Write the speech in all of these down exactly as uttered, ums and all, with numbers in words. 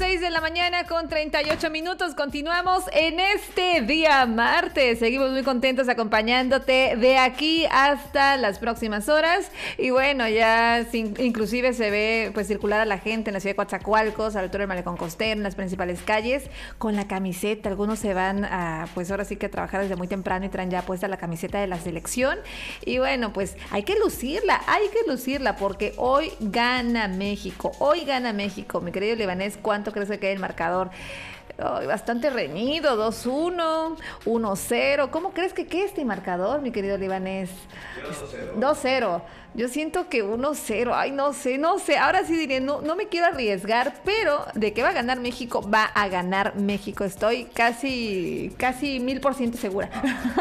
seis de la mañana con treinta y ocho minutos. Continuamos en este día martes. Seguimos muy contentos acompañándote de aquí hasta las próximas horas. Y bueno, ya sin, inclusive se ve pues circular a la gente en la ciudad de Coatzacoalcos, a la altura del Malecón Costero, en las principales calles, con la camiseta. Algunos se van a, pues ahora sí que a trabajar desde muy temprano y traen ya puesta la camiseta de la selección. Y bueno, pues hay que lucirla, hay que lucirla porque hoy gana México. Hoy gana México. Mi querido Libanés, ¿cuánto crees que queda el marcador? Oh, bastante reñido, dos uno, uno cero. ¿Cómo crees que quede este marcador, mi querido Libanés? dos cero. Yo siento que uno cero. Ay, no sé, no sé. Ahora sí diré, no, no me quiero arriesgar, pero de que va a ganar México, va a ganar México. Estoy casi, casi mil por ciento segura.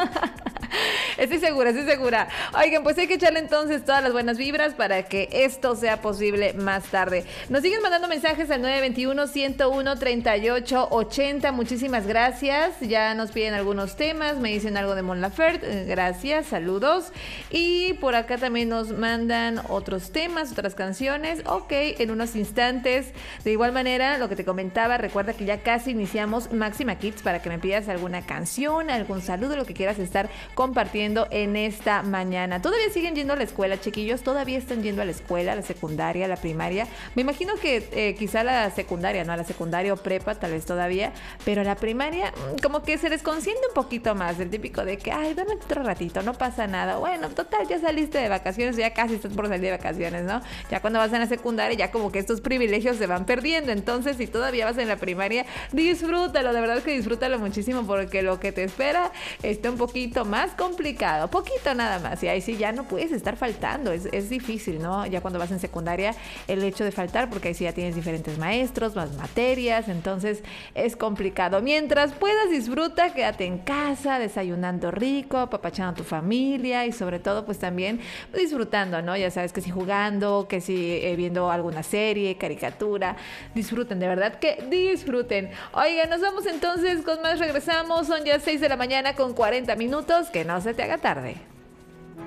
Estoy segura, estoy segura. Oigan, pues hay que echarle entonces todas las buenas vibras para que esto sea posible más tarde. Nos siguen mandando mensajes al nueve dos uno, uno uno, treinta y ocho ochenta. Muchísimas gracias. Ya nos piden algunos temas, me dicen algo de Mon Laferte. Gracias, saludos. Y por acá también nos mandan otros temas, otras canciones. Ok, en unos instantes. De igual manera, lo que te comentaba, recuerda que ya casi iniciamos Máxima Kids para que me pidas alguna canción, algún saludo, lo que quieras estar compartiendo en esta mañana. ¿Todavía siguen yendo a la escuela, chiquillos? ¿Todavía están yendo a la escuela, a la secundaria, a la primaria? Me imagino que eh, quizá la secundaria, ¿no? A la secundaria o prepa, tal vez todavía, pero la primaria, como que se les consiente un poquito más, el típico de que, ay, dame otro ratito, no pasa nada. Bueno, total, ya saliste de vacaciones, ya casi estás por salir de vacaciones, ¿no? Ya cuando vas en la secundaria, ya como que estos privilegios se van perdiendo. Entonces, si todavía vas en la primaria, disfrútalo, de verdad que disfrútalo muchísimo, porque lo que te espera está un poquito más complicado, poquito nada más, y ahí sí ya no puedes estar faltando, es, es difícil, ¿no? Ya cuando vas en secundaria, el hecho de faltar, porque ahí sí ya tienes diferentes maestros, más materias, entonces es complicado. Mientras puedas, disfruta, quédate en casa, desayunando rico, apapachando a tu familia y sobre todo, pues también disfrutando, ¿no? Ya sabes que si jugando, que si eh, viendo alguna serie, caricatura, disfruten, de verdad que disfruten. Oigan, nos vamos entonces con más, regresamos, son ya seis de la mañana con cuarenta minutos, que no se te haga tarde.